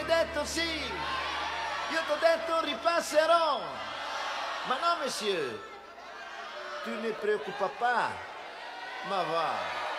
hai detto sì. Io t'ho detto ripasserò. Ma no, monsieur. Tu ne preoccupa pas. Ma va.